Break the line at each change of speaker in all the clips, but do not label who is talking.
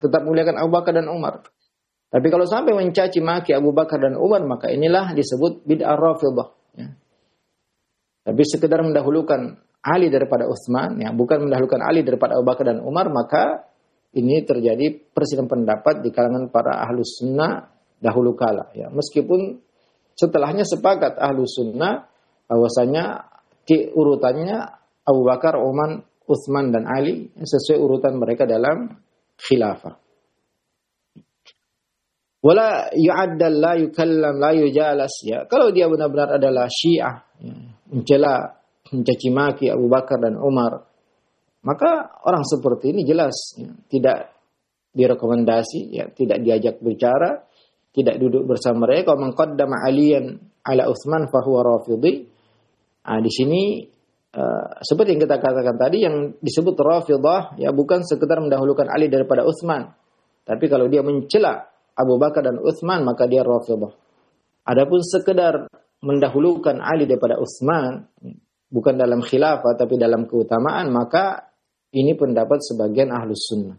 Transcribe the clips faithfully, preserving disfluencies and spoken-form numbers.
tetap muliakan Abu Bakar dan Umar. Tapi kalau sampai mencaci maki Abu Bakar dan Umar, maka inilah disebut bid'ah Rafidhah. Ya. Tapi sekedar mendahulukan Ali daripada Utsman, ya, bukan mendahulukan Ali daripada Abu Bakar dan Umar, maka ini terjadi perselisihan pendapat di kalangan para ahlus sunnah dahulu kala. Ya. Meskipun setelahnya sepakat ahlus sunnah bahwasanya di urutannya Abu Bakar, Umar, Utsman dan Ali sesuai urutan mereka dalam khilafah. Wala yu'addal, la yukallam, la yujalas. Ya, kalau dia benar-benar adalah Syiah, ya, mencela, mencaci maki Abu Bakar dan Umar, maka orang seperti ini jelas ya, tidak direkomendasi, ya, tidak diajak bicara, tidak duduk bersama mereka. Man qaddama Aliyan ala Utsman fa huwa Rafidhi. Nah, di sini uh, seperti yang kita katakan tadi, yang disebut Rafidhah ya bukan sekedar mendahulukan Ali daripada Utsman, tapi kalau dia mencela Abu Bakar dan Utsman maka dia Rafidhah. Adapun sekedar mendahulukan Ali daripada Utsman bukan dalam khilafah tapi dalam keutamaan, maka ini pendapat sebagian ahlus sunnah.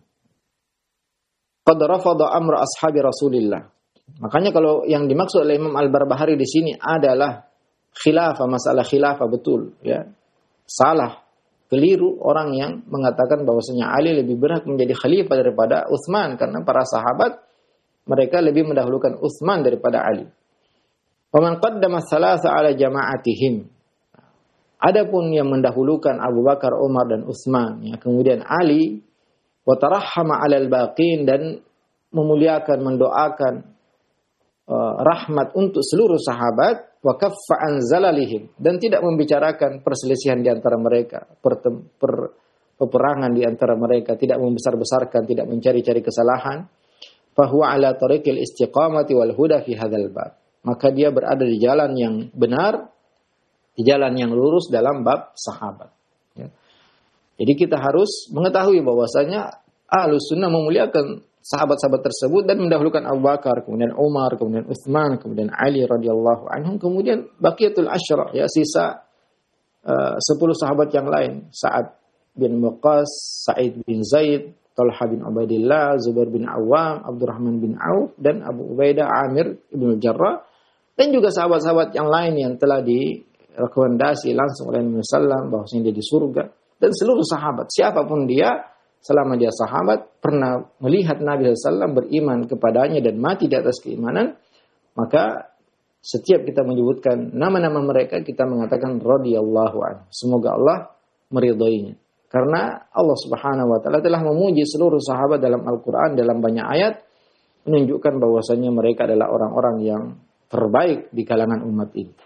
Qad rafadha amra ashabi Rasulillah. Makanya kalau yang dimaksud oleh Imam Al-Barbahari di sini adalah khilafah, masalah khilafah betul ya. Salah, keliru orang yang mengatakan bahwasanya Ali lebih berhak menjadi khalifah daripada Utsman, karena para sahabat mereka lebih mendahulukan Utsman daripada Ali. Wa man qaddama thalatha ala jama'atihim. Adapun yang mendahulukan Abu Bakar, Umar dan Utsman, ya, kemudian Ali, wa tarahhama 'alal baqin, dan memuliakan, mendoakan uh, rahmat untuk seluruh sahabat, wa kaffa an zalalihim, dan tidak membicarakan perselisihan di antara mereka, pertem, per, peperangan di antara mereka, tidak membesar-besarkan, tidak mencari-cari kesalahan. Fahuwa 'ala tariqil istiqamati wal huda fi hadzal bab. Maka dia berada di jalan yang benar, di jalan yang lurus dalam bab sahabat. Ya. Jadi kita harus mengetahui bahwasanya Ahlus Sunnah memuliakan sahabat-sahabat tersebut dan mendahulukan Abu Bakar, kemudian Umar, kemudian Utsman, kemudian Ali radhiyallahu anhum, kemudian baqiyatul asyra, ya, sisa uh, sepuluh sahabat yang lain, Sa'ad bin Muqas, Sa'id bin Zaid, Talha bin Ubaidillah, Zubair bin Awam, Abdurrahman bin Auf, dan Abu Ubaidah, Amir ibn Jarrah, dan juga sahabat-sahabat yang lain yang telah direkomendasi langsung oleh Nabi sallallahu alaihi wasallam bahwasanya dia di surga. Dan seluruh sahabat, siapapun dia, selama dia sahabat, pernah melihat Nabi sallallahu alaihi wasallam, beriman kepadanya dan mati di atas keimanan, maka setiap kita menyebutkan nama-nama mereka, kita mengatakan radhiyallahu anhu. Semoga Allah meridhoinya. Karena Allah Subhanahu wa taala telah memuji seluruh sahabat dalam Al-Qur'an dalam banyak ayat, menunjukkan bahwasanya mereka adalah orang-orang yang terbaik di kalangan umat ini.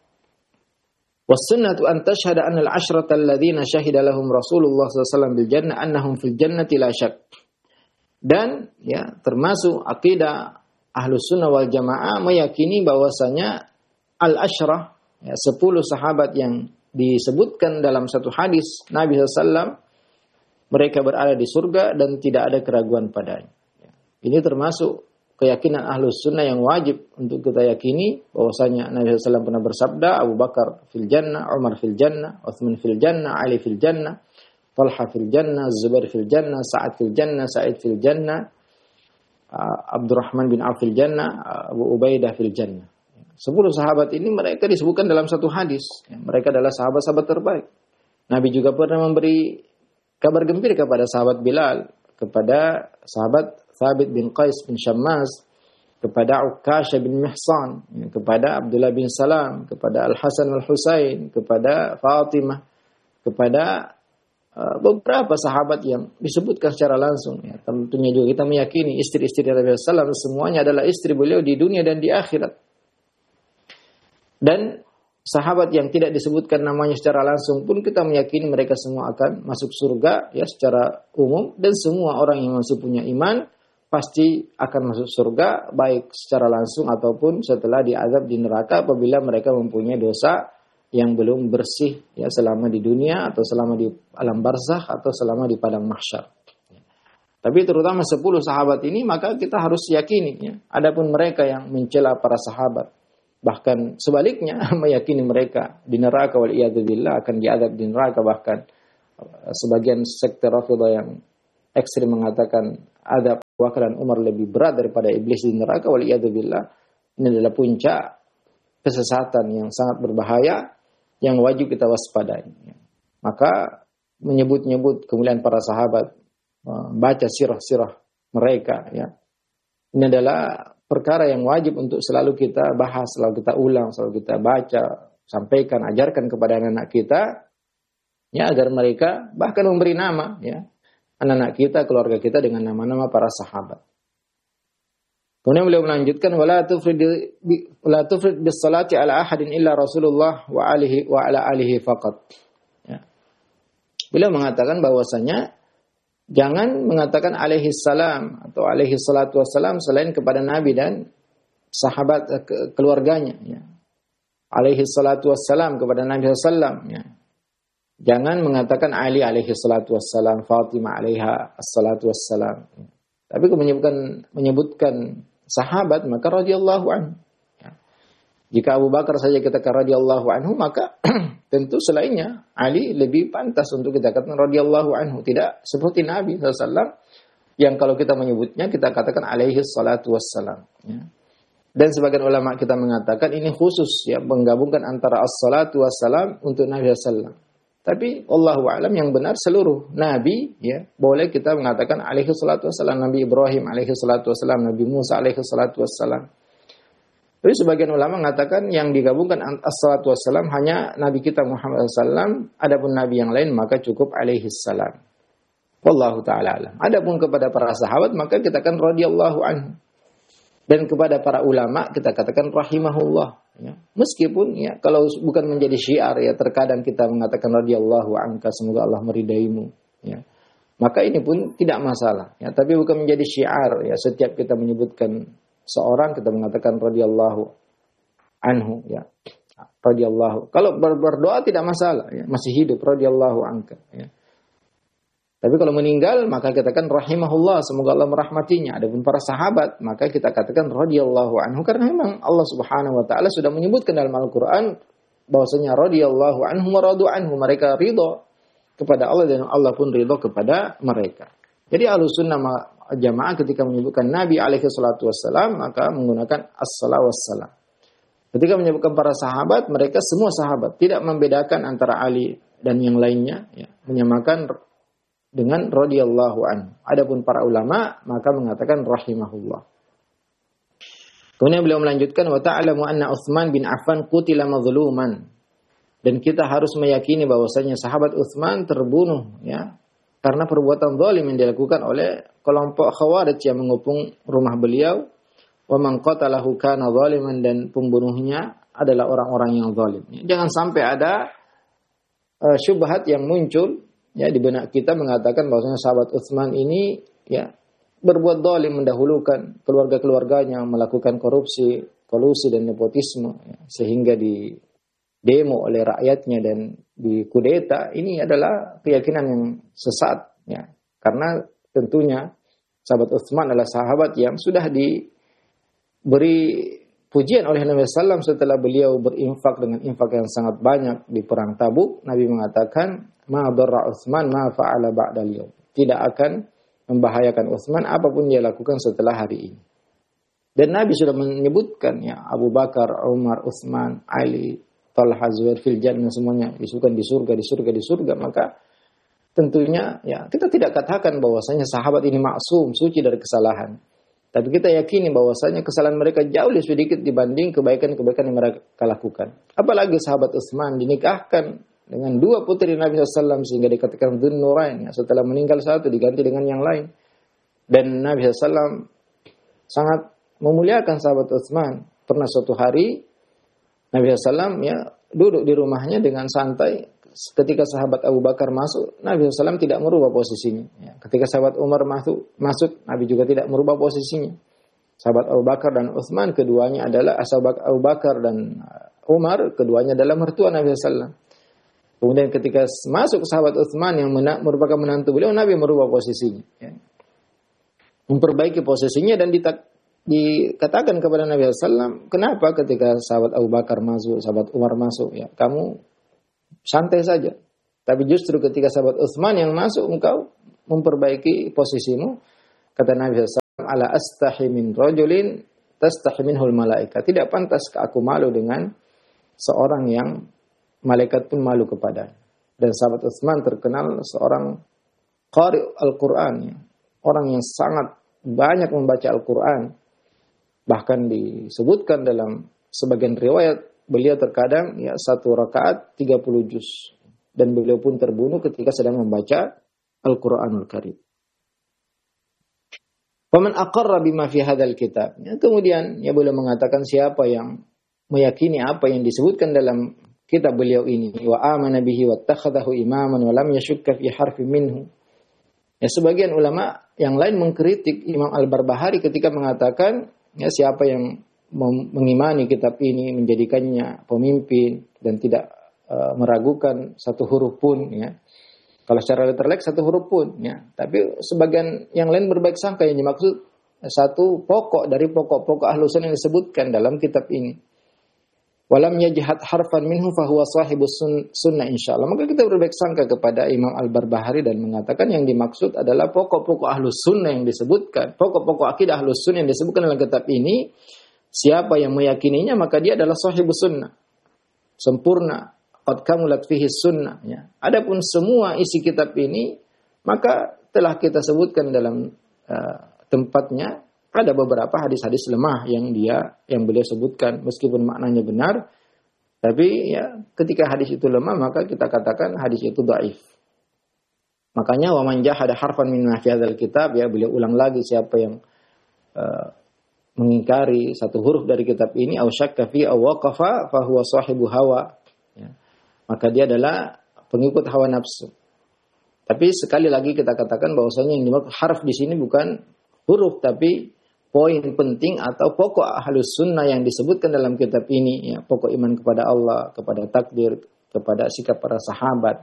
Was-sunnatu an tashhada anna al-ashrata alladhina shahida lahum Rasulullah sallallahu alaihi wasallam bil jannah annahum fil jannati la syak. Dan ya, termasuk akidah Ahlus Sunnah wal Jamaah meyakini bahwasanya al-ashrah, ya, sepuluh sahabat yang disebutkan dalam satu hadis Nabi sallallahu alaihi wasallam, mereka berada di surga dan tidak ada keraguan padanya. Ini termasuk keyakinan Ahlus Sunnah yang wajib untuk kita yakini, bahwasanya Nabi sallallahu alaihi wasallam pernah bersabda, Abu Bakar fil jannah, Umar fil jannah, Utsman fil jannah, Ali fil jannah, Talha fil jannah, Zubair fil jannah, Sa'ad fil jannah, Sa'id fil jannah, Abdurrahman bin Auf fil jannah, Abu Ubaidah fil jannah. Sepuluh sahabat ini mereka disebutkan dalam satu hadis. Mereka adalah sahabat-sahabat terbaik. Nabi juga pernah memberi kabar gembira kepada sahabat Bilal, kepada sahabat Thabit bin Qais bin Shammas, kepada Ukasha bin Mihsan, kepada Abdullah bin Salam, kepada Al-Hasan Al-Husain, kepada Fatimah, kepada uh, beberapa sahabat yang disebutkan secara langsung. Ya, tentunya juga kita meyakini istri-istri Nabi sallallahu alaihi wasallam semuanya adalah istri beliau di dunia dan di akhirat. Dan sahabat yang tidak disebutkan namanya secara langsung pun kita meyakini mereka semua akan masuk surga ya secara umum, dan semua orang yang masih punya iman pasti akan masuk surga baik secara langsung ataupun setelah diazab di neraka apabila mereka mempunyai dosa yang belum bersih ya selama di dunia atau selama di alam barzakh atau selama di padang mahsyar. Tapi terutama sepuluh sahabat ini maka kita harus yakini ya. Adapun mereka yang mencela para sahabat, bahkan sebaliknya meyakini mereka di neraka wal iyadzu billah akan diazab di neraka, bahkan sebagian sekte Rafidhah yang ekstrim mengatakan adab Abu Bakar dan Umar lebih berat daripada iblis di neraka, waliyadzubillah. Ini adalah puncak kesesatan yang sangat berbahaya yang wajib kita waspadai. Maka menyebut-nyebut kemuliaan para sahabat, baca sirah-sirah mereka, ya, ini adalah perkara yang wajib untuk selalu kita bahas, selalu kita ulang, selalu kita baca, sampaikan, ajarkan kepada anak-anak kita, ya, agar mereka bahkan memberi nama, ya, anak-anak kita, keluarga kita dengan nama-nama para sahabat. Kemudian beliau melanjutkan, wala tufrid wala tufrid bis salati ala ahadin illa Rasulullah wa alihi wa ala alihi faqat. Ya. Beliau mengatakan bahwasanya jangan mengatakan alaihi salam atau alaihi salatu wassalam selain kepada Nabi dan sahabat keluarganya, ya. Alaihi salatu wassalam kepada Nabi sallallahu alaihi wasallam, ya. Jangan mengatakan Ali alaihi salatu wassalam, Fatimah alaiha salatu wassalam. Tapi kalau menyebutkan menyebutkan sahabat maka radhiyallahu anhu. Ya. Jika Abu Bakar saja kita katakan radhiyallahu anhu, maka tentu selainnya Ali lebih pantas untuk kita katakan radhiyallahu anhu, tidak seperti Nabi sallallahu alaihi wasallam yang kalau kita menyebutnya kita katakan alaihi salatu wassalam, ya. Dan sebagian ulama kita mengatakan ini khusus, ya, menggabungkan antara as-salatu wassalam untuk Nabi sallallahu alaihi wasallam. Tapi Allahu a'lam yang benar seluruh nabi, ya, boleh kita mengatakan alaihi salatu wassalam. Nabi Ibrahim alaihi salatu wassalam, Nabi Musa alaihi salatu wassalam. Tapi sebagian ulama mengatakan yang digabungkan as-salatu wassalam hanya Nabi kita Muhammad sallallahu alaihi wasallam, adapun nabi yang lain maka cukup alaihi salam. Wallahu ta'ala alam. Adapun kepada para sahabat maka kita katakan radhiyallahu anhu. Dan kepada para ulama kita katakan rahimahullah, ya. Meskipun, ya, kalau bukan menjadi syiar, ya, terkadang kita mengatakan radhiyallahu anka, semoga Allah meridaimu, ya. Maka ini pun tidak masalah, ya. Tapi bukan menjadi syiar, ya, setiap kita menyebutkan seorang kita mengatakan radhiyallahu anhu, ya. Radhiyallahu. Kalau ber- berdoa tidak masalah, ya, masih hidup radhiyallahu anka, ya. Tapi kalau meninggal maka kita katakan rahimahullah, semoga Allah merahmatinya. Adapun para sahabat maka kita katakan radhiyallahu anhu, karena memang Allah Subhanahu wa taala sudah menyebutkan dalam Al-Qur'an bahwasanya radhiyallahu anhu wa radu anhu, mereka ridha kepada Allah dan Allah pun ridha kepada mereka. Jadi Ahlussunnah Jamaah ketika menyebutkan Nabi alaihi salatu wassalam maka menggunakan as-salatu wassalam. Ketika menyebutkan para sahabat, mereka semua sahabat, tidak membedakan antara Ali dan yang lainnya, ya, menyamakan dengan radhiyallahu anhu. Adapun para ulama maka mengatakan rahimahullah. Kemudian beliau melanjutkan, wa ta'lamu anna Utsman bin Affan qutila mazluman. Dan kita harus meyakini bahwasanya sahabat Utsman terbunuh, ya, karena perbuatan zalim yang dilakukan oleh kelompok Khawarij yang mengepung rumah beliau. Wa man qatalahu kana zaliman, dan pembunuhnya adalah orang-orang yang zalim. Jangan sampai ada uh, syubhat yang muncul, ya, di benak kita mengatakan bahwasanya sahabat Utsman ini, ya, berbuat zalim, mendahulukan keluarga-keluarganya, melakukan korupsi, kolusi dan nepotisme, ya, sehingga di demo oleh rakyatnya dan dikudeta. Ini adalah keyakinan yang sesat, ya, karena tentunya sahabat Utsman adalah sahabat yang sudah diberi pujian oleh Nabi sallallahu alaihi wasallam setelah beliau berinfak dengan infak yang sangat banyak di perang Tabuk. Nabi mengatakan, ma darra Utsman ma fa'ala ba'dal yaum. Tidak akan membahayakan Utsman apapun dia lakukan setelah hari ini. Dan Nabi sudah menyebutkan, ya, Abu Bakar, Umar, Utsman, Ali, Talha, Zubair fil jannah, semuanya disebutkan di surga, di surga, di surga. Maka tentunya, ya, kita tidak katakan bahwasanya sahabat ini maksum, suci dari kesalahan. Tapi kita yakini bahwasanya kesalahan mereka jauh lebih sedikit dibanding kebaikan-kebaikan yang mereka lakukan. Apalagi sahabat Utsman dinikahkan dengan dua putri Nabi sallallahu alaihi wasallam sehingga dikatakan Dzun Nurain, ya, setelah meninggal satu diganti dengan yang lain. Dan Nabi sallallahu alaihi wasallam sangat memuliakan sahabat Utsman. Pernah suatu hari Nabi sallallahu alaihi wasallam, ya, duduk di rumahnya dengan santai. Ketika sahabat Abu Bakar masuk, Nabi sallallahu alaihi wasallam tidak merubah posisinya. Ya, ketika sahabat Umar masuk, masuk, Nabi juga tidak merubah posisinya. Sahabat Abu Bakar dan Utsman keduanya adalah sahabat Abu Bakar dan Umar keduanya adalah mertua Nabi sallallahu alaihi wasallam. Kemudian ketika masuk sahabat Utsman yang mena- merupakan menantu beliau, Nabi merubah posisinya, ya, memperbaiki posisinya dan ditak- dikatakan kepada Nabi sallallahu alaihi wasallam, kenapa ketika sahabat Abu Bakar masuk, sahabat Umar masuk, ya, kamu santai saja. Tapi justru ketika sahabat Utsman yang masuk, engkau memperbaiki posisimu. Kata Nabi sallallahu alaihi wasallam, ala astahi min rajulin tastahi minhul malaika. Tidak pantas aku malu dengan seorang yang malaikat pun malu kepada. Dan sahabat Utsman terkenal seorang qari Al-Quran, ya. Orang yang sangat banyak membaca Al-Quran. Bahkan disebutkan dalam sebagian riwayat, beliau terkadang ya satu rakaat tiga puluh juz. Dan beliau pun terbunuh ketika sedang membaca Al-Quranul Karim. Faman aqarra bima fi hadzal kitab. Ya, kemudian ya beliau mengatakan siapa yang meyakini apa yang disebutkan dalam kitab beliau ini, wa amana bihi wattakhadahu imaman wa lam yashukka fi harfin minhu. Ya, sebagian ulama yang lain mengkritik Imam Al-Barbahari ketika mengatakan ya siapa yang mengimani kitab ini, menjadikannya pemimpin dan tidak uh, meragukan satu huruf pun, ya. Kalau secara literal satu huruf pun, ya. Tapi sebagian yang lain berbaik sangka yang dimaksud satu pokok dari pokok-pokok Ahlus Sunnah yang disebutkan dalam kitab ini. Walam yajhad harfan minhu fahuwa sahibus sunnah insyaallah. Maka kita berbaik sangka kepada Imam Al-Barbahari dan mengatakan yang dimaksud adalah pokok-pokok Ahlus Sunnah yang disebutkan, pokok-pokok akidah Ahlus Sunnah yang disebutkan dalam kitab ini. Siapa yang meyakininya maka dia adalah sahibus sunnah. Sempurna. Qad kamulat fihi sunnah, ya. Adapun semua isi kitab ini maka telah kita sebutkan dalam uh, tempatnya. Ada beberapa hadis-hadis lemah yang dia yang beliau sebutkan meskipun maknanya benar, tapi ya ketika hadis itu lemah maka kita katakan hadis itu dhaif. Makanya wa man jahada harfan min fi hadzal kitab, ya beliau ulang lagi siapa yang uh, mengingkari satu huruf dari kitab ini au syakka fi aw waqafa fa huwa sahibu hawa, ya. Maka dia adalah pengikut hawa nafsu. Tapi sekali lagi kita katakan bahwasanya yang dimaksud harf di sini bukan huruf tapi poin penting atau pokok Ahlus Sunnah yang disebutkan dalam kitab ini, ya, pokok iman kepada Allah, kepada takdir, kepada sikap para sahabat.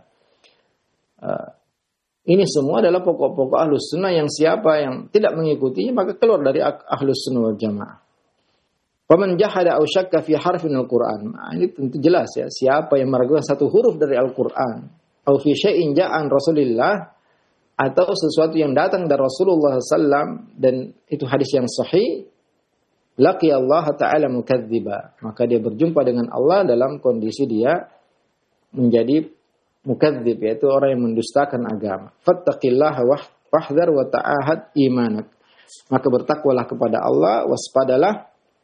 Uh, ini semua adalah pokok-pokok Ahlus Sunnah yang siapa yang tidak mengikutinya maka keluar dari Ahlus Sunnah wal Jamaah. Faman jahada aw syakka fi harfin al-Qur'an. Nah, ini tentu jelas, ya, siapa yang meragukan satu huruf dari Al-Qur'an, aw fi syai'in ja'an Rasulillah, atau sesuatu yang datang dari Rasulullah sallallahu alaihi wasallam dan itu hadis yang sahih, laqi Allah Ta'ala mukadziba, maka dia berjumpa dengan Allah dalam kondisi dia menjadi mukadzib, yaitu orang yang mendustakan agama. Fattaqillaha wahdhar wa ta'ahad imanak, maka bertakwalah kepada Allah, waspadalah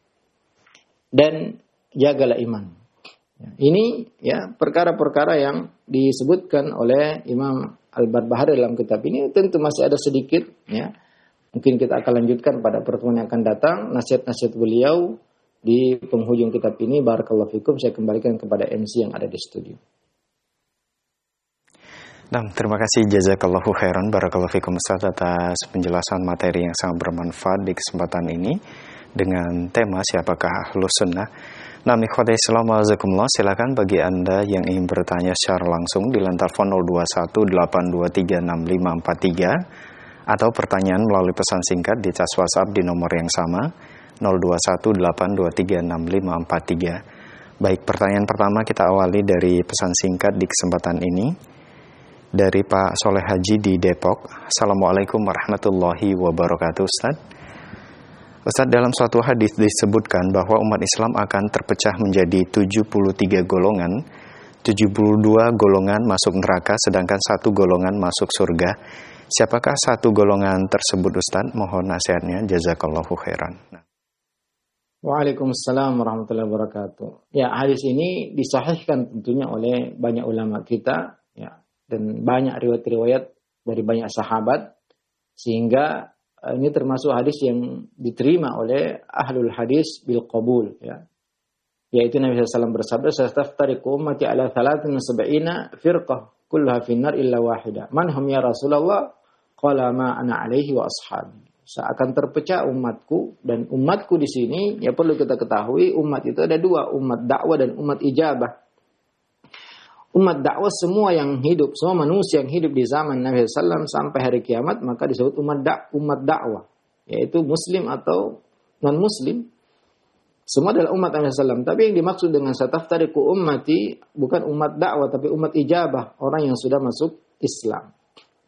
dan jagalah iman. Ini ya perkara-perkara yang disebutkan oleh Imam Al-Barbahari dalam kitab ini. Tentu masih ada sedikit, ya. Mungkin kita akan lanjutkan pada pertemuan yang akan datang nasihat-nasihat beliau di penghujung kitab ini. Barakallahu fikum. Saya kembalikan kepada M C yang ada di studio.
Nah, terima kasih jazakallahu khairan barakallahu fikum Ustaz atas penjelasan materi yang sangat bermanfaat di kesempatan ini dengan tema siapakah Ahlus Sunnah. Nah, ikhwati Islam wajazakumullah, silakan bagi Anda yang ingin bertanya secara langsung di line telepon nol dua satu delapan dua tiga enam lima empat tiga atau pertanyaan melalui pesan singkat di cas WhatsApp di nomor yang sama nol dua satu delapan dua tiga enam lima empat tiga. Baik, pertanyaan pertama kita awali dari pesan singkat di kesempatan ini dari Pak Soleh Haji di Depok. Assalamualaikum warahmatullahi wabarakatuh, Ustaz. Ustaz, dalam suatu hadis disebutkan bahwa umat Islam akan terpecah menjadi tujuh puluh tiga golongan, tujuh puluh dua golongan masuk neraka, sedangkan satu golongan masuk surga. Siapakah satu golongan tersebut, Ustaz? Mohon nasihatnya, jazakallahu khairan.
Waalaikumsalam warahmatullahi wabarakatuh. Ya, hadis ini disahihkan tentunya oleh banyak ulama kita, ya, dan banyak riwayat-riwayat dari banyak sahabat, sehingga ini termasuk hadis yang diterima oleh ahlul hadis bil qabul, ya. Yaitu Nabi sallallahu alaihi wasallam bersabda, "Sastaftariqu ummati ala thalathin wa sab'ina firqah, kulluha finnar illa wahida." Man hum ya Rasulullah? Qala ma ana alaihi wa ashabi. Seakan terpecah umatku, dan umatku di sini ya perlu kita ketahui umat itu ada dua, umat dakwah dan umat ijabah. Umat dakwah semua yang hidup, semua manusia yang hidup di zaman Nabi sallallahu alaihi wasallam sampai hari kiamat maka disebut umat dak umat dakwah, yaitu muslim atau non muslim. Semua adalah umat Nabi sallallahu alaihi wasallam. Tapi yang dimaksud dengan sataftariqu ummati bukan umat dakwah tapi umat ijabah, orang yang sudah masuk Islam.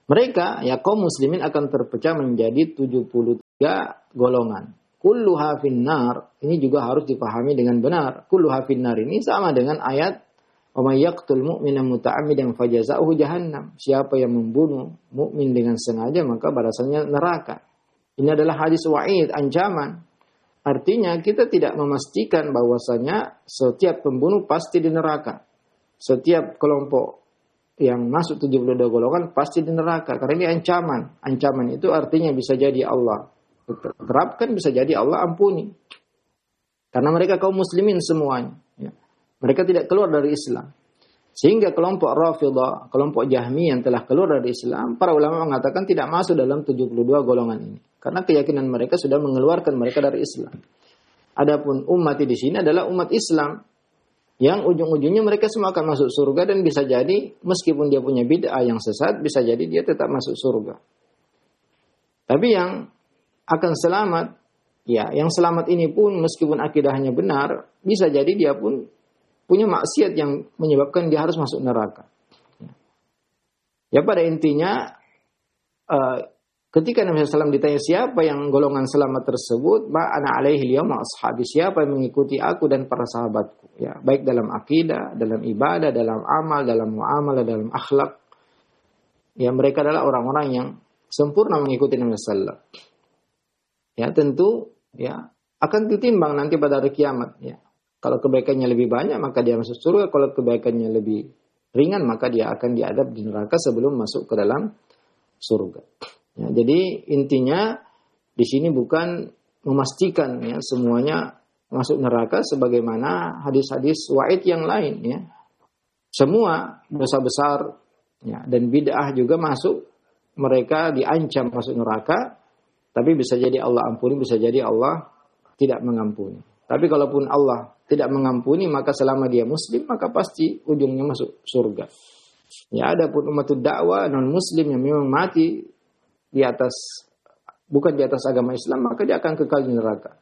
Mereka, ya kaum muslimin akan terpecah menjadi tujuh puluh tiga golongan. Kulluha finnar, ini juga harus dipahami dengan benar. Kulluha finnar ini sama dengan ayat wa may yaqtul mu'mina muta'ammidan fajaza'uhu jahannam. Siapa yang membunuh mukmin dengan sengaja maka balasannya neraka. Ini adalah hadis wa'id, ancaman. Artinya kita tidak memastikan bahwasanya setiap pembunuh pasti di neraka. Setiap kelompok yang masuk tujuh puluh dua golongan pasti di neraka. Karena ini ancaman. Ancaman itu artinya bisa jadi Allah terapkan, bisa jadi Allah ampuni. Karena mereka kaum muslimin semuanya. Ya. Mereka tidak keluar dari Islam. Sehingga kelompok Rafidah, kelompok Jahmiyah yang telah keluar dari Islam, para ulama mengatakan tidak masuk dalam tujuh puluh dua golongan ini. Karena keyakinan mereka sudah mengeluarkan mereka dari Islam. Adapun umat di sini adalah umat Islam. Yang ujung-ujungnya mereka semua akan masuk surga dan bisa jadi meskipun dia punya bid'ah yang sesat, bisa jadi dia tetap masuk surga. Tapi yang akan selamat, ya yang selamat ini pun meskipun akidahnya benar, bisa jadi dia pun punya maksiat yang menyebabkan dia harus masuk neraka. Ya pada intinya, uh, ketika Nabi shallallahu alaihi wasallam ditanya siapa yang golongan selamat tersebut, ma'ana alaihi liyawma ashabi, siapa yang mengikuti aku dan para sahabatku, ya baik dalam akidah, dalam ibadah, dalam amal, dalam muamalah, dalam akhlak, ya mereka adalah orang-orang yang sempurna mengikuti Nabi shallallahu alaihi wasallam. Ya tentu, ya akan ditimbang nanti pada hari kiamat. Ya kalau kebaikannya lebih banyak maka dia masuk surga, kalau kebaikannya lebih ringan maka dia akan diadab di neraka sebelum masuk ke dalam surga. Ya, jadi intinya di sini bukan memastikan ya semuanya masuk neraka sebagaimana hadis-hadis wa'id yang lain ya. Semua dosa besar ya, dan bid'ah juga masuk, mereka diancam masuk neraka, tapi bisa jadi Allah ampuni, bisa jadi Allah tidak mengampuni. Tapi kalaupun Allah tidak mengampuni maka selama dia muslim maka pasti ujungnya masuk surga. Ya adapun umatud dakwah non muslim yang memang mati di atas bukan di atas agama Islam maka dia akan kekal di neraka.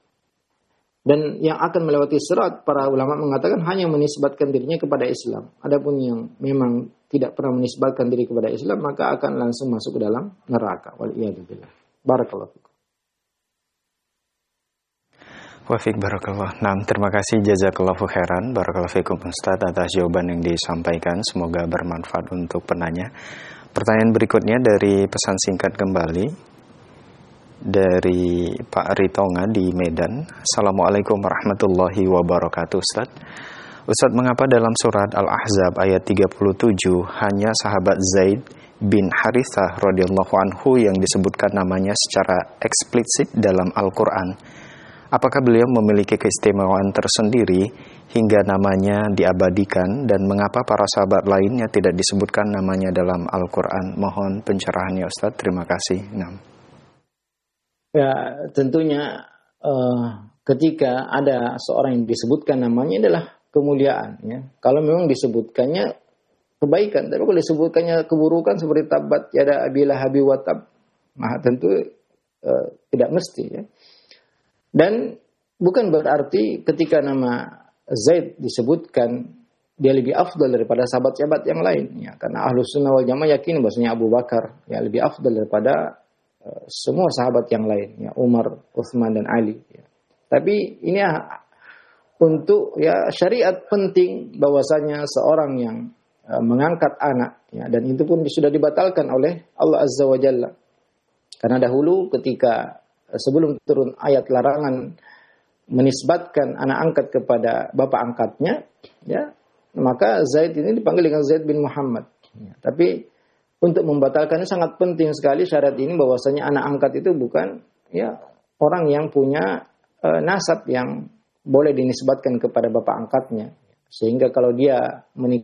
Dan yang akan melewati sirat para ulama mengatakan hanya menisbatkan dirinya kepada Islam. Adapun yang memang tidak pernah menisbatkan diri kepada Islam maka akan langsung masuk ke dalam neraka. Waliyadzubillah. Barakallahu fikum.
Wafik barakallah. Nah, terima kasih jazakallahu khairan. Barakallahu fikum Ustaz atas jawaban yang disampaikan. Semoga bermanfaat untuk penanya. Pertanyaan berikutnya dari pesan singkat kembali dari Pak Ritonga di Medan. Assalamualaikum warahmatullahi wabarakatuh Ustaz. Ustaz, mengapa dalam surat Al-Ahzab ayat tiga puluh tujuh hanya sahabat Zaid bin Harithah radhiyallahu anhu yang disebutkan namanya secara eksplisit dalam Al-Quran? Apakah beliau memiliki keistimewaan tersendiri hingga namanya diabadikan, dan mengapa para sahabat lainnya tidak disebutkan namanya dalam Al-Quran? Mohon pencerahannya Ustaz, terima kasih. Nah.
Ya tentunya uh, ketika ada seorang yang disebutkan namanya adalah kemuliaan ya. Kalau memang disebutkannya kebaikan, tapi kalau disebutkannya keburukan seperti tabat yada abi lahabi wa tab, maka tentu uh, tidak mesti ya. Dan bukan berarti ketika nama Zaid disebutkan dia lebih afdal daripada sahabat-sahabat yang lain ya, karena Ahlus Sunnah wal Jamaah yakin bahwasanya Abu Bakar ya lebih afdal daripada uh, semua sahabat yang lain ya, Umar, Utsman dan Ali ya. Tapi ini uh, untuk ya syariat penting bahwasanya seorang yang mengangkat anak ya, dan itu pun sudah dibatalkan oleh Allah Azza wa Jalla. Karena dahulu ketika sebelum turun ayat larangan menisbatkan anak angkat kepada bapak angkatnya ya, maka Zaid ini dipanggil dengan Zaid bin Muhammad ya. Tapi untuk membatalkannya sangat penting sekali syarat ini bahwasanya anak angkat itu bukan ya orang yang punya uh, nasab yang boleh dinisbatkan kepada bapak angkatnya, sehingga kalau dia menikah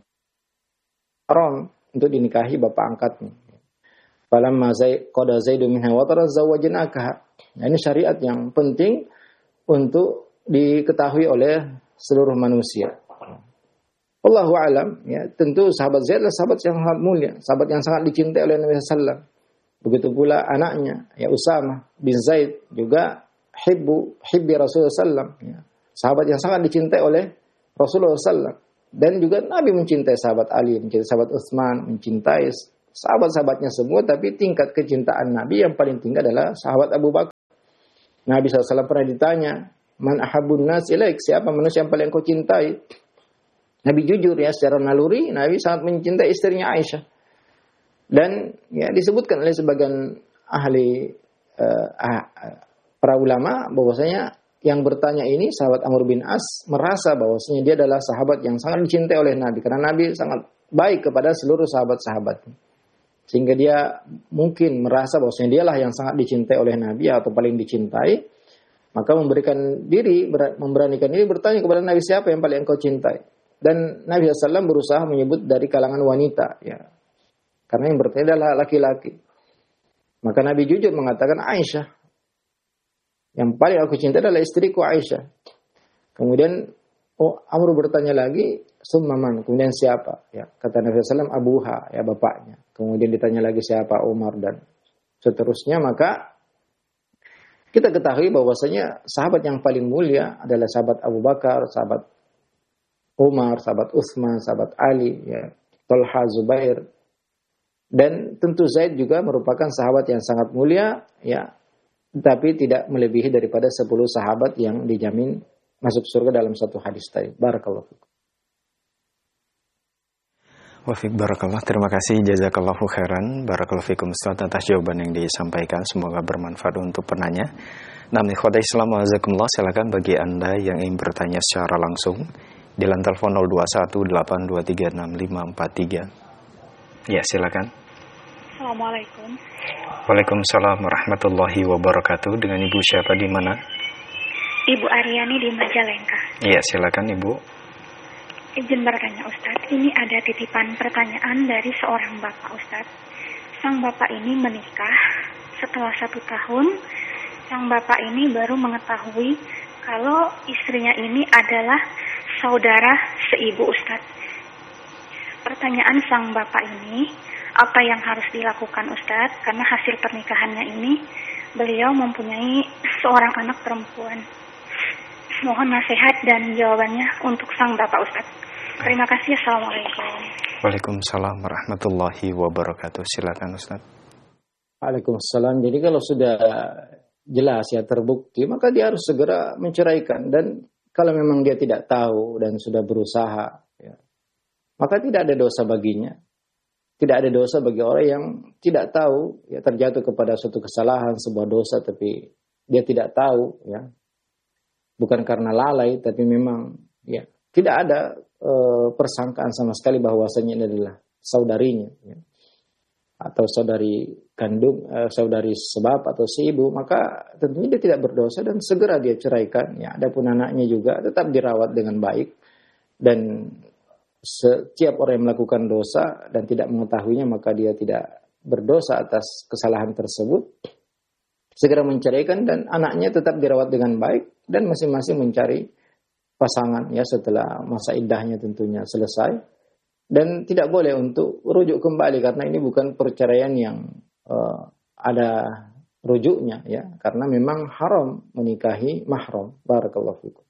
haram untuk dinikahi bapak angkatnya. Falamma qada Zaidun minha wataran zawwajnaka. Nah, ini syariat yang penting untuk diketahui oleh seluruh manusia. Wallahu a'lam ya, tentu sahabat Zaid adalah sahabat yang sangat mulia, sahabat yang sangat dicintai oleh Nabi sallallahu alaihi wasallam. Begitu pula anaknya ya Usamah bin Zaid juga hibbu hibbi Rasulullah sallallahu alaihi wasallam ya. Sahabat yang sangat dicintai oleh Rasulullah sallallahu alaihi wasallam. Dan juga Nabi mencintai sahabat Ali, mencintai sahabat Utsman, mencintai sahabat-sahabatnya semua, tapi tingkat kecintaan Nabi yang paling tinggi adalah sahabat Abu Bakar. Nabi shallallahu alaihi wasallam pernah ditanya, man ahabun nas ilaik, siapa manusia yang paling kau cintai? Nabi jujur ya, secara naluri Nabi sangat mencintai istrinya Aisyah. Dan ya disebutkan oleh sebagian ahli uh, uh, para ulama bahwasanya yang bertanya ini sahabat Amr bin As merasa bahwasanya dia adalah sahabat yang sangat dicintai oleh Nabi, karena Nabi sangat baik kepada seluruh sahabat-sahabat. Sehingga dia mungkin merasa bahwasanya dialah yang sangat dicintai oleh Nabi atau paling dicintai, maka memberikan diri, memberanikan diri bertanya kepada Nabi, siapa yang paling engkau cintai? Dan Nabi shallallahu alaihi wasallam berusaha menyebut dari kalangan wanita, ya, karena yang bertanya adalah laki-laki. Maka Nabi jujur mengatakan Aisyah. Yang paling aku cintai adalah istriku Aisyah. Kemudian oh, Amr bertanya lagi, summaman, kemudian siapa? Ya, kata Nabi shallallahu alaihi wasallam, Abuha, ya bapaknya. Kemudian ditanya lagi siapa, Umar, dan seterusnya. Maka kita ketahui bahwasanya sahabat yang paling mulia adalah sahabat Abu Bakar, sahabat Umar, sahabat Utsman, sahabat Ali, ya, Talha, Zubair. Dan tentu Zaid juga merupakan sahabat yang sangat mulia, ya, tapi tidak melebihi daripada sepuluh sahabat yang dijamin masuk surga dalam satu hadis tadi. Barakallahu fikum.
Wafik barakallah, terima kasih, jazakallahu khairan. Barakallahu fikum Ustaz atas jawaban yang disampaikan, semoga bermanfaat untuk penanya. Namun ikhwatai Islam wajazakumullah, silakan bagi Anda yang ingin bertanya secara langsung di line telepon nol dua satu delapan dua tiga enam lima empat tiga. Ya, silakan.
Assalamualaikum.
Waalaikumsalam warahmatullahi wabarakatuh. Dengan Ibu siapa di mana?
Ibu Aryani di Majalengka.
Iya, silakan Ibu.
Izin bertanya Ustadz, ini ada titipan pertanyaan dari seorang bapak Ustadz. Sang bapak ini menikah setelah satu tahun. Sang bapak ini baru mengetahui kalau istrinya ini adalah saudara seibu Ustadz. Pertanyaan sang bapak ini, apa yang harus dilakukan Ustadz? Karena hasil pernikahannya ini beliau mempunyai seorang anak perempuan. Mohon nasihat dan jawabannya untuk sang bapak Ustadz. Terima kasih. Assalamualaikum.
Waalaikumsalam warahmatullahi wabarakatuh. Silakan Ustadz.
Waalaikumsalam. Jadi kalau sudah jelas ya terbukti, maka dia harus segera menceraikan. Dan kalau memang dia tidak tahu dan sudah berusaha, ya, maka tidak ada dosa baginya. Tidak ada dosa bagi orang yang tidak tahu, ya, terjatuh kepada suatu kesalahan, sebuah dosa, tapi dia tidak tahu, ya, bukan karena lalai, tapi memang, ya, tidak ada e, persangkaan sama sekali bahwasanya ini adalah saudarinya, ya, atau saudari kandung, e, saudari sebab atau si ibu, maka tentunya dia tidak berdosa dan segera dia ceraikan. Ya, adapun anaknya juga tetap dirawat dengan baik, dan setiap orang yang melakukan dosa dan tidak mengetahuinya maka dia tidak berdosa atas kesalahan tersebut. Segera menceraikan dan anaknya tetap dirawat dengan baik dan masing-masing mencari pasangan ya setelah masa iddahnya tentunya selesai. Dan tidak boleh untuk rujuk kembali karena ini bukan perceraian yang uh, ada rujuknya ya, karena memang haram menikahi mahram. Barakallahu fikum.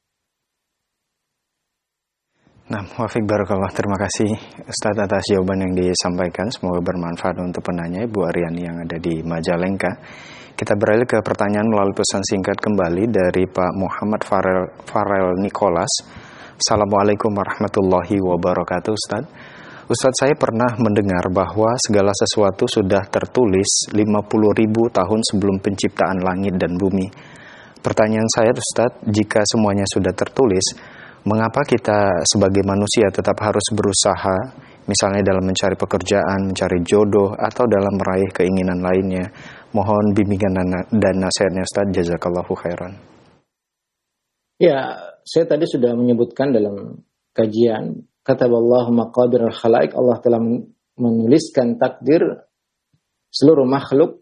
Nah, wafik barakallah, terima kasih Ustaz atas jawaban yang disampaikan. Semoga bermanfaat untuk penanya Ibu Aryani yang ada di Majalengka. Kita beralih ke pertanyaan melalui pesan singkat kembali dari Pak Muhammad Farel, Farel Nicholas. Assalamualaikum warahmatullahi wabarakatuh Ustaz. Ustaz, saya pernah mendengar bahwa segala sesuatu sudah tertulis lima puluh ribu tahun sebelum penciptaan langit dan bumi. Pertanyaan saya Ustaz, jika semuanya sudah tertulis, mengapa kita sebagai manusia tetap harus berusaha, misalnya dalam mencari pekerjaan, mencari jodoh, atau dalam meraih keinginan lainnya? Mohon bimbingan dan nasihatnya Ustaz, jazakallahu khairan.
Ya, saya tadi sudah menyebutkan dalam kajian, kataballahu maqadir al-khalaik, Allah telah menuliskan takdir seluruh makhluk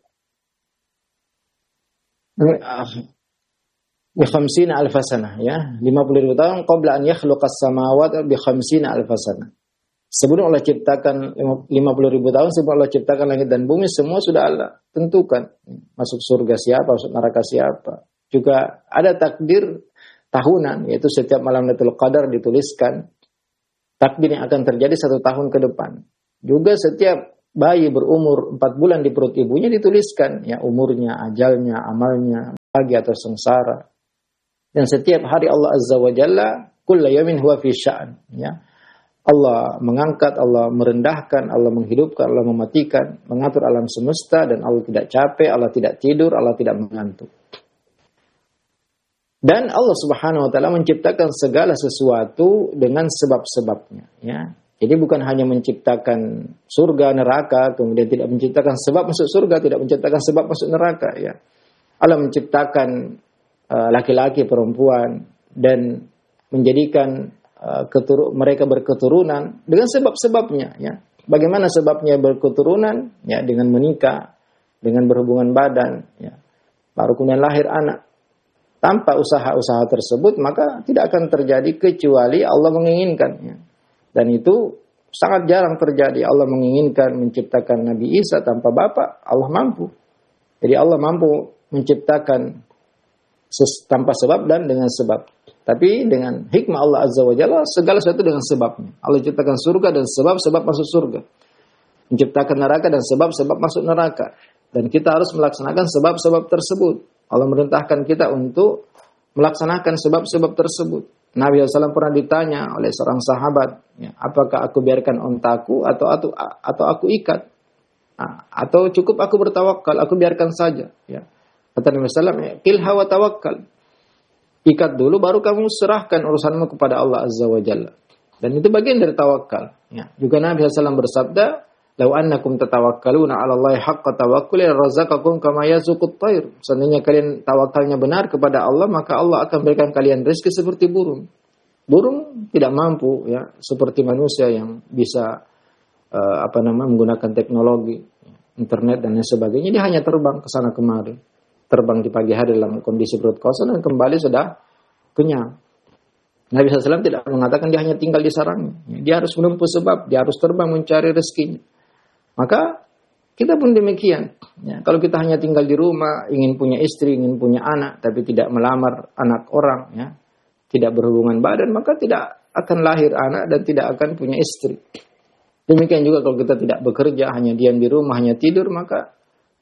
bi khamsina alf sanah, ya, lima puluh ribu tahun qabla an yakhluqas samawati bi khamsina alf sanah. Sebelum Allah ciptakan lima puluh ribu tahun sebelum Allah ciptakan langit dan bumi, semua sudah Allah tentukan. Masuk surga siapa, masuk neraka siapa. Juga ada takdir tahunan, yaitu setiap malam Lailatul Qadar dituliskan takdir yang akan terjadi satu tahun ke depan. Juga setiap bayi berumur empat bulan di perut ibunya dituliskan ya umurnya, ajalnya, amalnya, bahagia atau sengsara. Dan setiap hari Allah Azza wa Jalla kulla yamin huwa fi sya'an ya. Allah mengangkat, Allah merendahkan, Allah menghidupkan, Allah mematikan, mengatur alam semesta, dan Allah tidak capek, Allah tidak tidur, Allah tidak mengantuk. Dan Allah Subhanahu wa taala menciptakan segala sesuatu dengan sebab-sebabnya ya. Jadi bukan hanya menciptakan surga, neraka, kemudian tidak menciptakan sebab masuk surga, tidak menciptakan sebab masuk neraka ya. Allah menciptakan uh, laki-laki, perempuan, dan menjadikan uh, ketur- mereka berketurunan dengan sebab-sebabnya ya. Bagaimana sebabnya berketurunan? Ya, dengan menikah, dengan berhubungan badan ya. Baru kemudian lahir anak. Tanpa usaha-usaha tersebut maka tidak akan terjadi kecuali Allah menginginkan ya. Dan itu sangat jarang terjadi. Allah menginginkan menciptakan Nabi Isa tanpa bapak, Allah mampu. Jadi Allah mampu menciptakan ses- tanpa sebab dan dengan sebab. Tapi dengan hikmah Allah Azza wa Jalla, segala sesuatu dengan sebabnya. Allah ciptakan surga dan sebab-sebab masuk surga. Menciptakan neraka dan sebab-sebab masuk neraka. Dan kita harus melaksanakan sebab-sebab tersebut. Allah merintahkan kita untuk melaksanakan sebab-sebab tersebut. Nabi shallallahu alaihi wasallam pernah ditanya oleh seorang sahabat, ya, apakah aku biarkan ontaku atau atau atau aku ikat, nah, atau cukup aku bertawakal, aku biarkan saja. Ya. Kata Nabi shallallahu alaihi wasallam, qilha wa tawakkal, ikat dulu baru kamu serahkan urusanmu kepada Allah Azza wa Jalla. Dan itu bagian dari tawakal. Ya. Juga Nabi shallallahu alaihi wasallam bersabda, "Lau annakum tatawakkaluna 'ala Allahi haqqa tawakkuli razaqakum kama yarzuqut tayr." Seandainya kalian tawakalnya benar kepada Allah, maka Allah akan berikan kalian rezeki seperti burung. Burung tidak mampu ya, seperti manusia yang bisa uh, apa namanya menggunakan teknologi, internet dan lain sebagainya. Dia hanya terbang ke sana kemari. Terbang di pagi hari dalam kondisi perut kosong dan kembali sudah kenyang. Nabi shallallahu alaihi wasallam tidak mengatakan dia hanya tinggal di sarangnya. Dia harus menempuh sebab, dia harus terbang mencari rezekinya. Maka kita pun demikian. Ya, kalau kita hanya tinggal di rumah, ingin punya istri, ingin punya anak, tapi tidak melamar anak orang, ya, tidak berhubungan badan, maka tidak akan lahir anak dan tidak akan punya istri. Demikian juga kalau kita tidak bekerja, hanya diam di rumah, hanya tidur, maka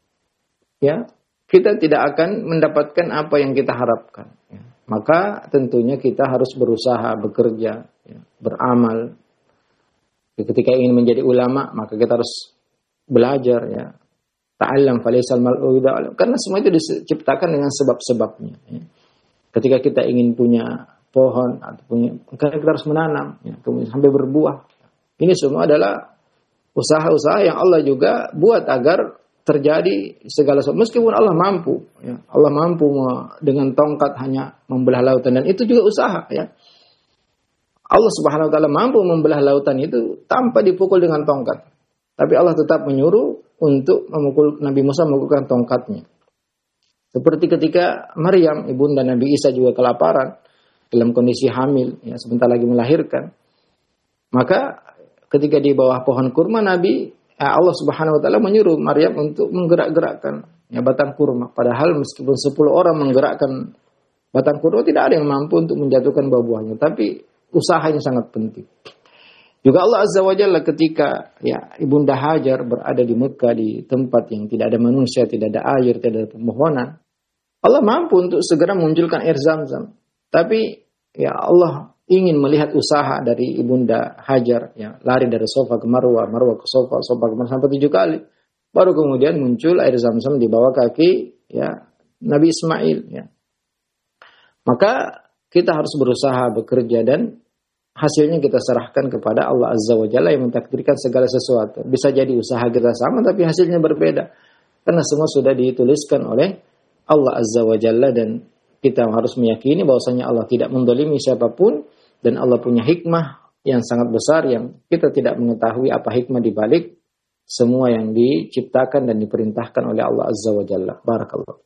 ya kita tidak akan mendapatkan apa yang kita harapkan. Ya. Maka tentunya kita harus berusaha, bekerja, ya, beramal. Ketika ingin menjadi ulama, maka kita harus belajar ya. Ta'allam falaisal mal'u bida'alam. Karena semua itu diciptakan dengan sebab-sebabnya ya. Ketika kita ingin punya pohon atau punya, karena kita harus menanam ya, kemudian sampai berbuah. Ini semua adalah usaha-usaha yang Allah juga buat agar terjadi segala sesuatu. Meskipun Allah mampu ya. Allah mampu dengan tongkat hanya membelah lautan, dan itu juga usaha ya. Allah Subhanahu wa taala mampu membelah lautan itu tanpa dipukul dengan tongkat. Tapi Allah tetap menyuruh untuk memukul Nabi Musa memukulkan tongkatnya. Seperti ketika Maryam, ibunda Nabi Isa juga kelaparan dalam kondisi hamil, ya, sebentar lagi melahirkan. Maka ketika di bawah pohon kurma, Nabi Allah Subhanahu wa taala menyuruh Maryam untuk menggerak-gerakkan ya, batang kurma. Padahal meskipun sepuluh orang menggerakkan batang kurma, tidak ada yang mampu untuk menjatuhkan buah-buahnya. Tapi usahanya sangat penting. Juga Allah Azza wa Jalla ketika ya Ibunda Hajar berada di Mekah di tempat yang tidak ada manusia, tidak ada air, tidak ada pepohonan, Allah mampu untuk segera munculkan air Zam-Zam. Tapi ya Allah ingin melihat usaha dari Ibunda Hajar ya, lari dari Sofa ke Marwah, Marwah ke Sofa, Sofa ke Marwah sampai tujuh kali. Baru kemudian muncul air Zam-Zam di bawah kaki ya Nabi Ismail ya. Maka kita harus berusaha bekerja dan hasilnya kita serahkan kepada Allah Azza wa Jalla yang mentakdirkan segala sesuatu. Bisa jadi usaha kita sama tapi hasilnya berbeda. Karena semua sudah dituliskan oleh Allah Azza wa Jalla, dan kita harus meyakini bahwasanya Allah tidak mendolimi siapapun, dan Allah punya hikmah yang sangat besar yang kita tidak mengetahui apa hikmah di balik semua yang diciptakan dan diperintahkan oleh Allah Azza wa Jalla. Barakallahu.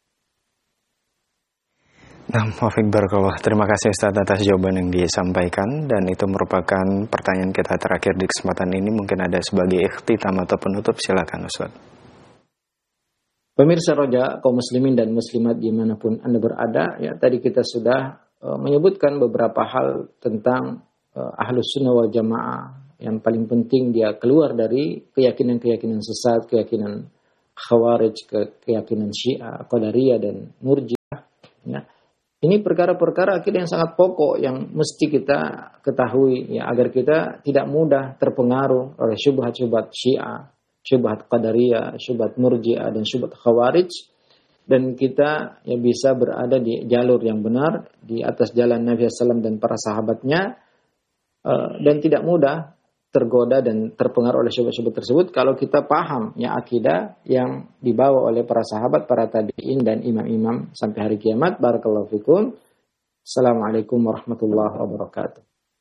Nah, Muafiq Barakallah. Terima kasih Ustaz atas jawaban yang disampaikan, dan itu merupakan pertanyaan kita terakhir di kesempatan ini. Mungkin ada sebagai ikhtitam atau penutup, silakan Ustaz.
Pemirsa Roja, kaum muslimin dan muslimat dimanapun Anda berada, ya tadi kita sudah uh, menyebutkan beberapa hal tentang uh, Ahlus Sunnah wal Jamaah, yang paling penting dia keluar dari keyakinan-keyakinan sesat, keyakinan Khawarij, ke keyakinan Syiah, Qadariyah dan Murji'ah. Ya. Ini perkara-perkara akidah yang sangat pokok yang mesti kita ketahui ya, agar kita tidak mudah terpengaruh oleh syubhat-syubhat Syiah, syubhat Qadariyah, syubhat Murji'ah dan syubhat Khawarij, dan kita ya bisa berada di jalur yang benar, di atas jalan Nabi sallallahu alaihi wasallam dan para sahabatnya, uh, dan tidak mudah tergoda dan terpengaruh oleh syubhat-syubhat tersebut kalau kita paham ya akidah yang dibawa oleh para sahabat, para tabi'in dan imam-imam sampai hari kiamat. Barakallahu fikum. Assalamualaikum warahmatullahi wabarakatuh.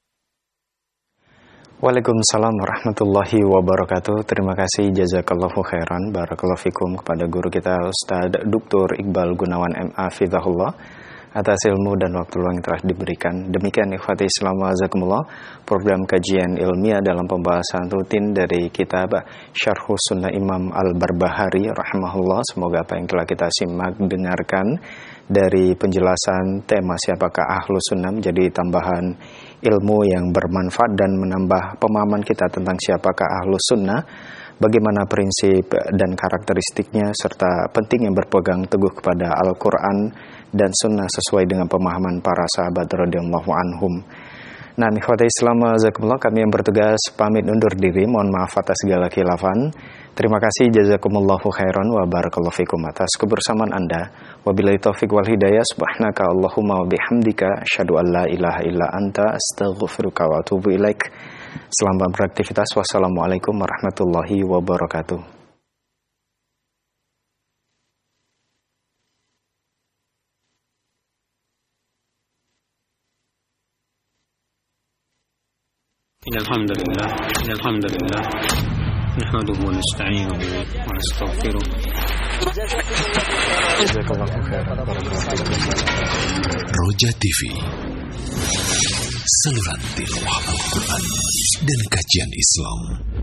Waalaikumsalam warahmatullahi wabarakatuh. Terima kasih jazakallahu khairan barakallahu fikum kepada guru kita Ustaz Doktor Iqbal Gunawan M A Fidhahullah atas ilmu dan waktu luang yang telah diberikan. Demikian ikhwati Islam wa azakumullah, program kajian ilmiah dalam pembahasan rutin dari kitab Syarhus Sunnah Imam Al-Barbahari rahimahullah. Semoga apa yang telah kita simak dengarkan dari penjelasan tema siapakah Ahlus Sunnah menjadi tambahan ilmu yang bermanfaat dan menambah pemahaman kita tentang siapakah Ahlus Sunnah, bagaimana prinsip dan karakteristiknya, serta pentingnya berpegang teguh kepada Al-Quran dan Sunnah sesuai dengan pemahaman para sahabat radhiyallahu anhum. Nah, ikhwati Islam jazakumullah, kami yang bertugas pamit undur diri. Mohon maaf atas segala khilafan. Terima kasih jazakumullahu khairan wa barakallahu fikum atas kebersamaan Anda. Wabillahi taufiq wal hidayah. Subhanaka Allahumma wa bihamdika asyhadu an la ilaha illa anta astaghfiruka wa atubu ilaik. Selamat beraktivitas. Wassalamualaikum warahmatullahi wabarakatuh.
إن الحمد لله إن الحمد لله نحمده ونستعينه ونستغفره.
Roja T V, saluran tilawah Al-Quran dan kajian Islam.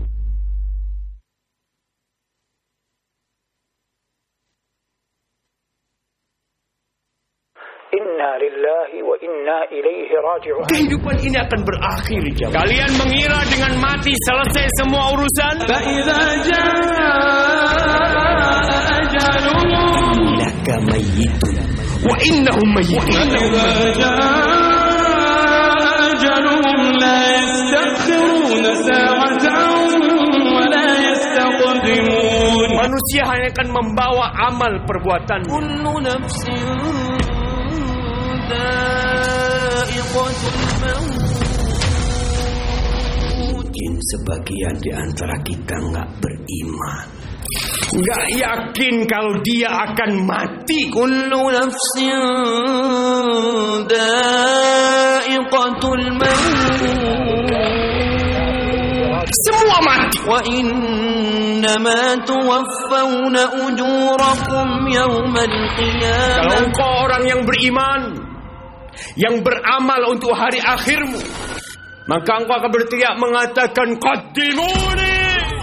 Inna lillahi wa inna ilaihi raji'un.
Kehidupan ini akan berakhir, jemaah. Kalian mengira dengan mati selesai semua urusan? Fa'idza jaa'a ajaluhum laka mayyitun wa innahum mayyitun. Fa'idza jaa'a ajaluhum la yastakhiruna sa'atan wa la yastaqdimun. Manusia hanya akan membawa amal perbuatan. Kullu nafsin
mungkin sebagian di antara kita nggak beriman,
nggak yakin kalau dia akan mati.
Kullu nafsin dha'iqatul maut.
Semua mati.
Wa innama tuwaffawna ujurakum yawmal qiyamah.
Kalau engkau orang yang beriman, yang beramal untuk hari akhirmu, maka engkau akan berteriak mengatakan qaddimuni,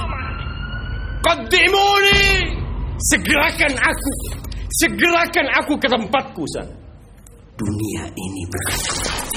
qaddimuni, segerakan aku, segerakan aku ke tempatku sana.
Dunia ini berkata